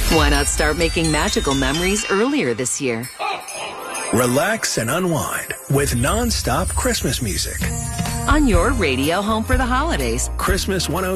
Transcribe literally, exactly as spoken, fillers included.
Why not start making magical memories earlier this year? Relax and unwind with non-stop Christmas music. On your radio home for the holidays. Christmas one oh